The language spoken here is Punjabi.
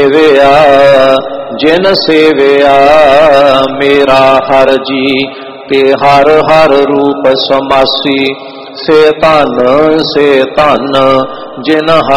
सेविया जिन सेविया मेरा हर जी ते हर हर रूप समासी से धन जिन